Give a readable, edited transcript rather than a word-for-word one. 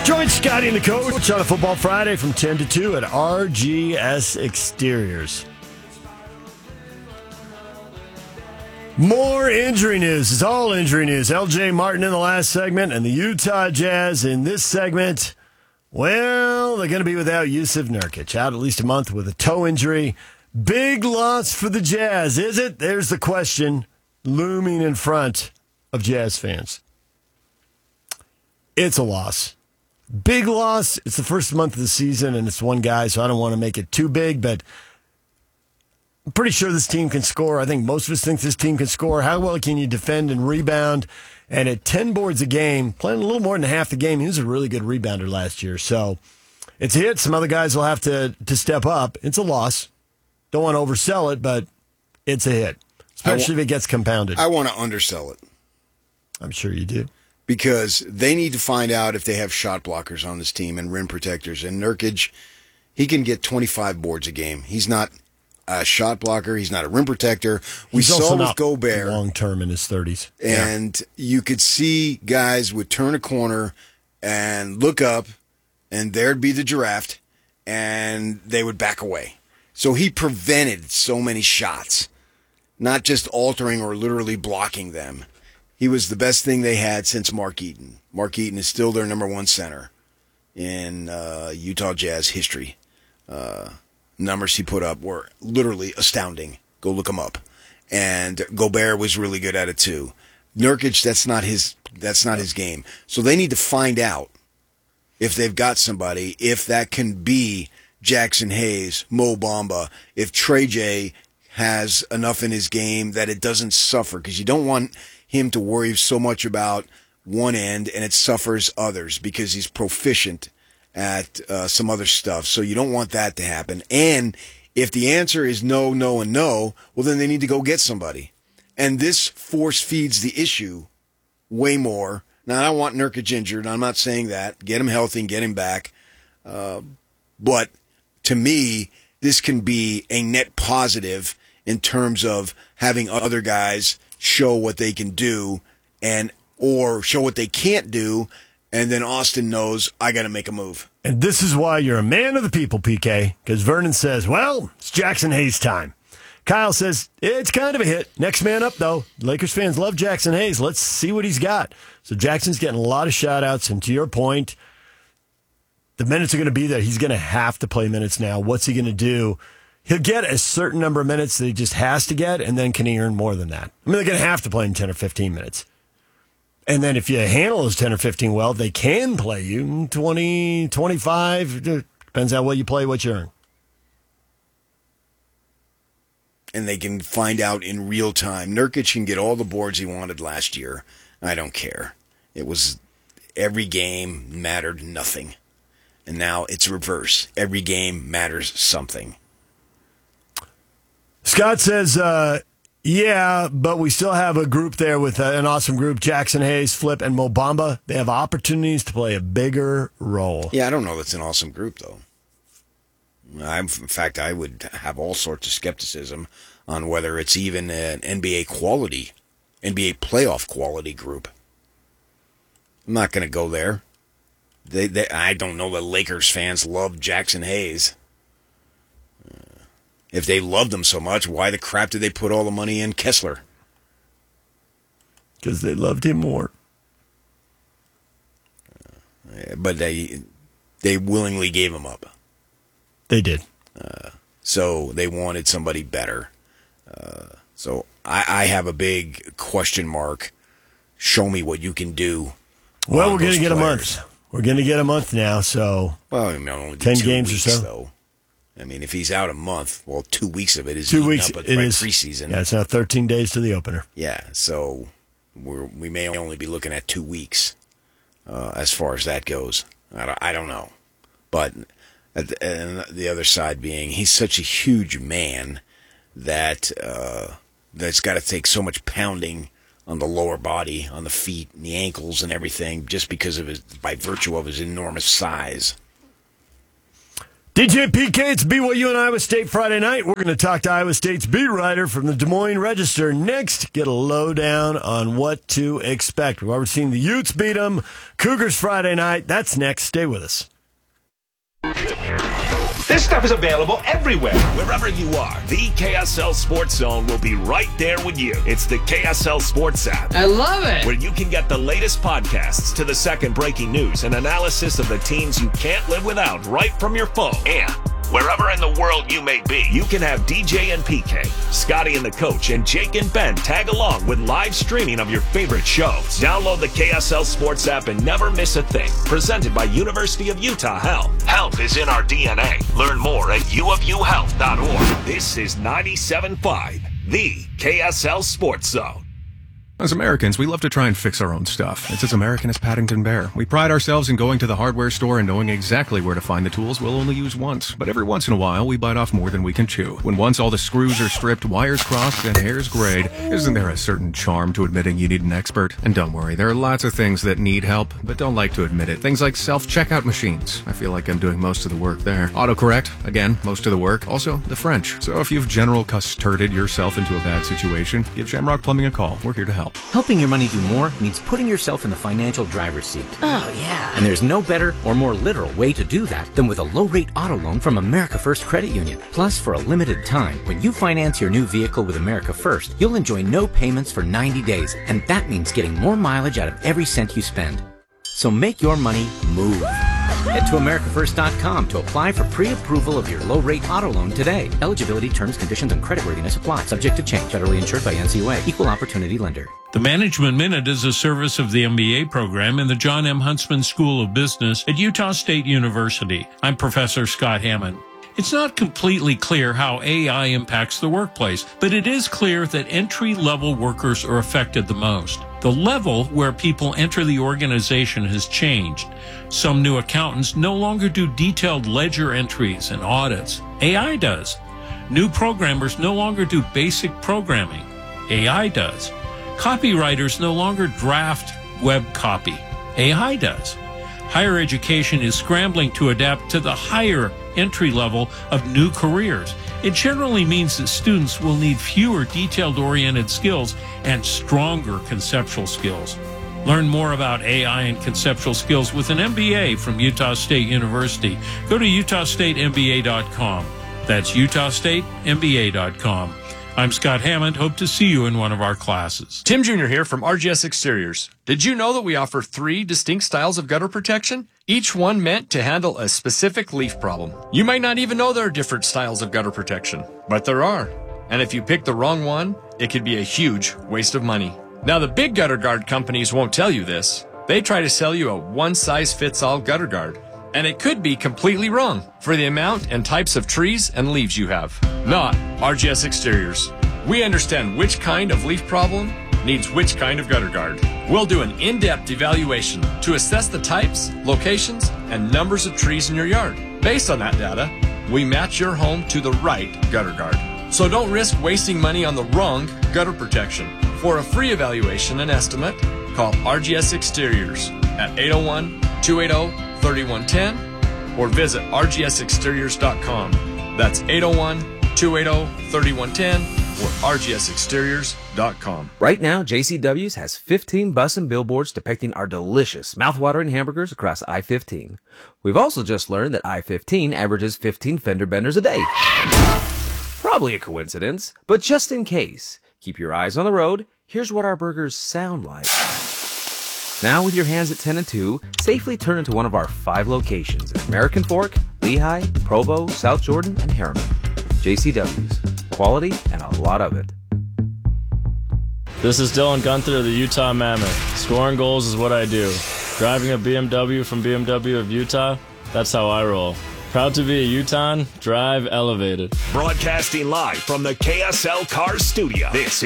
Join Scotty and the coach on a Football Friday from 10 to 2 at RGS Exteriors. More injury news. It's all injury news. LJ Martin in the last segment and the Utah Jazz in this segment. Well, they're going to be without Jusuf Nurkic, out at least a month with a toe injury. Big loss for the Jazz, is it? There's the question looming in front of Jazz fans. It's a loss. Big loss. It's the first month of the season, and it's one guy, so I don't want to make it too big, but I'm pretty sure this team can score. I think most of us think this team can score. How well can you defend and rebound? And at 10 boards a game, playing a little more than half the game, he was a really good rebounder last year. So it's a hit. Some other guys will have to step up. It's a loss. Don't want to oversell it, but it's a hit, especially if it gets compounded. I want to undersell it. I'm sure you do. Because they need to find out if they have shot blockers on this team and rim protectors. And Nurkic, he can get 25 boards a game. He's not a shot blocker. He's not a rim protector. He's saw with Gobert long term in his 30s. And you could see guys would turn a corner and look up, and there'd be the giraffe, and they would back away. So he prevented so many shots, not just altering or literally blocking them. He was the best thing they had since Mark Eaton. Mark Eaton is still their number one center in Utah Jazz history. Numbers he put up were literally astounding. Go look them up. And Gobert was really good at it too. Nurkic, that's not his game. So they need to find out if they've got somebody, if that can be Jackson Hayes, Mo Bamba, if Trey J has enough in his game that it doesn't suffer, because you don't want him to worry so much about one end and it suffers others because he's proficient at some other stuff. So you don't want that to happen. And if the answer is no, no, and no, well, then they need to go get somebody. And this force feeds the issue way more. Now, I don't want Nurkic injured. I'm not saying that. Get him healthy and get him back. But to me, this can be a net positive in terms of having other guys show what they can do or show what they can't do, and then Austin knows, I got to make a move. And this is why you're a man of the people, PK, because Vernon says, well, it's Jackson Hayes time. Kyle says, it's kind of a hit. Next man up, though. Lakers fans love Jackson Hayes. Let's see what he's got. So Jackson's getting a lot of shout-outs, and to your point, the minutes are going to be there. He's going to have to play minutes now. What's he going to do? He'll get a certain number of minutes that he just has to get, and then can he earn more than that? I mean, they're going to have to play him 10 or 15 minutes. And then if you handle those 10 or 15 well, they can play you 20, 25. Depends on what you play, what you earn. And they can find out in real time. Nurkic can get all the boards he wanted last year. I don't care. It was every game mattered nothing. And now it's reverse. Every game matters something. Scott says, yeah, but we still have a group there with an awesome group, Jackson Hayes, Flip, and Mo Bamba. They have opportunities to play a bigger role. Yeah, I don't know that's an awesome group, though. In fact, I would have all sorts of skepticism on whether it's even an NBA playoff quality group. I'm not going to go there. I don't know that Lakers fans love Jackson Hayes. If they loved him so much, why the crap did they put all the money in Kessler? Because they loved him more. But they willingly gave him up. They did. So they wanted somebody better. So I have a big question mark. Show me what you can do. Well, we're going to get a month. We're going to get a month now, so well, I mean, only 10 games weeks, or so. Though. I mean, if he's out a month, well, 2 weeks of it is 2 weeks. Up It by is preseason. Yeah, it's now 13 days to the opener. Yeah, so we may only be looking at 2 weeks as far as that goes. I don't know, but and the other side being he's such a huge man that that's got to take so much pounding on the lower body, on the feet, and the ankles, and everything, just because of by virtue of his enormous size. DJ PK, it's BYU and Iowa State Friday night. We're going to talk to Iowa State's beat writer from the Des Moines Register next. Get a lowdown on what to expect. We've already seen the Utes beat them. Cougars Friday night. That's next. Stay with us. This stuff is available everywhere. Wherever you are, the KSL Sports Zone will be right there with you. It's the KSL Sports app. I love it. Where you can get the latest podcasts to the second breaking news and analysis of the teams you can't live without right from your phone. And wherever in the world you may be, you can have DJ and PK, Scotty and the Coach, and Jake and Ben tag along with live streaming of your favorite shows. Download the KSL Sports app and never miss a thing. Presented by University of Utah Health. Health is in our DNA. Learn more at uofuhealth.org. This is 97.5, the KSL Sports Zone. As Americans, we love to try and fix our own stuff. It's as American as Paddington Bear. We pride ourselves in going to the hardware store and knowing exactly where to find the tools we'll only use once. But every once in a while, we bite off more than we can chew. When once all the screws are stripped, wires crossed, and hairs grayed, isn't there a certain charm to admitting you need an expert? And don't worry, there are lots of things that need help, but don't like to admit it. Things like self-checkout machines. I feel like I'm doing most of the work there. Autocorrect. Again, most of the work. Also, the French. So if you've general custarded yourself into a bad situation, give Shamrock Plumbing a call. We're here to help. Helping your money do more means putting yourself in the financial driver's seat. Oh, yeah. And there's no better or more literal way to do that than with a low-rate auto loan from America First Credit Union. Plus, for a limited time, when you finance your new vehicle with America First, you'll enjoy no payments for 90 days. And that means getting more mileage out of every cent you spend. So make your money move. Head to AmericaFirst.com to apply for pre-approval of your low-rate auto loan today. Eligibility, terms, conditions, and creditworthiness apply. Subject to change. Federally insured by NCUA. Equal Opportunity Lender. The Management Minute is a service of the MBA program in the John M. Huntsman School of Business at Utah State University. I'm Professor Scott Hammond. It's not completely clear how AI impacts the workplace, but it is clear that entry-level workers are affected the most. The level where people enter the organization has changed. Some new accountants no longer do detailed ledger entries and audits. AI does. New programmers no longer do basic programming. AI does. Copywriters no longer draft web copy. AI does. Higher education is scrambling to adapt to the higher entry level of new careers. It generally means that students will need fewer detailed-oriented skills and stronger conceptual skills. Learn more about AI and conceptual skills with an MBA from Utah State University. Go to utahstatemba.com. That's utahstatemba.com. I'm Scott Hammond. Hope to see you in one of our classes. Tim Jr. here from RGS Exteriors. Did you know that we offer 3 distinct styles of gutter protection? Each one meant to handle a specific leaf problem. You might not even know there are different styles of gutter protection, but there are. And if you pick the wrong one, it could be a huge waste of money. Now, the big gutter guard companies won't tell you this. They try to sell you a one-size-fits-all gutter guard. And it could be completely wrong for the amount and types of trees and leaves you have. Not RGS Exteriors. We understand which kind of leaf problem needs which kind of gutter guard. We'll do an in-depth evaluation to assess the types, locations, and numbers of trees in your yard. Based on that data, we match your home to the right gutter guard. So don't risk wasting money on the wrong gutter protection. For a free evaluation and estimate, call RGS Exteriors at 801-280-3110 or visit rgsexteriors.com. That's 801-280-3110 or rgsexteriors.com. Right now, JCW's has 15 bus and billboards depicting our delicious, mouthwatering hamburgers across I-15. We've also just learned that I-15 averages 15 fender benders a day. Probably a coincidence, but just in case, keep your eyes on the road. Here's what our burgers sound like. Now, with your hands at 10 and 2, safely turn into one of our 5 locations at American Fork, Lehigh, Provo, South Jordan, and Harriman. JCW's. Quality and a lot of it. This is Dylan Gunther of the Utah Mammoth. Scoring goals is what I do. Driving a BMW from BMW of Utah, that's how I roll. Proud to be a Utahn, drive elevated. Broadcasting live from the KSL Cars Studio. This